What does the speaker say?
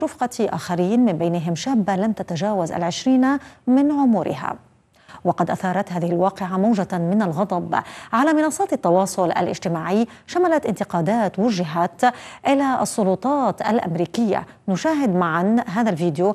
رفقة آخرين من بينهم شابة لم تتجاوز 20 من عمرها. وقد أثارت هذه الواقعة موجة من الغضب على منصات التواصل الاجتماعي، شملت انتقادات وجهت إلى السلطات الأمريكية. نشاهد معا هذا الفيديو